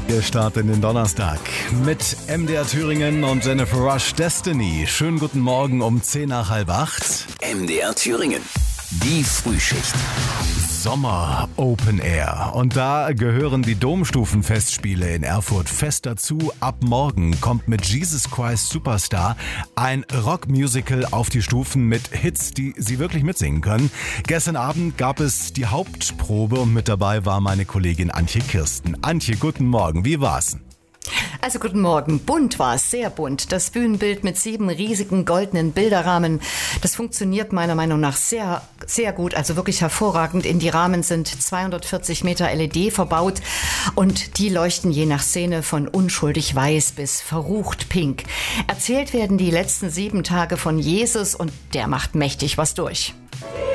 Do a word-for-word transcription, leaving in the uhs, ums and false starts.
Wir starten in den Donnerstag mit M D R Thüringen und Jennifer Rush Destiny. Schönen guten Morgen um zehn nach halb acht. M D R Thüringen, die Frühschicht. Sommer Open Air. Und da gehören die Domstufenfestspiele in Erfurt fest dazu. Ab morgen kommt mit Jesus Christ Superstar ein Rockmusical auf die Stufen mit Hits, die Sie wirklich mitsingen können. Gestern Abend gab es die Hauptprobe und mit dabei war meine Kollegin Antje Kirsten. Antje, guten Morgen. Wie war's? Also guten Morgen. Bunt war es, sehr bunt. Das Bühnenbild mit sieben riesigen goldenen Bilderrahmen, das funktioniert meiner Meinung nach sehr, sehr gut, also wirklich hervorragend. In die Rahmen sind zweihundertvierzig Meter L E D verbaut und die leuchten je nach Szene von unschuldig weiß bis verrucht pink. Erzählt werden die letzten sieben Tage von Jesus und der macht mächtig was durch.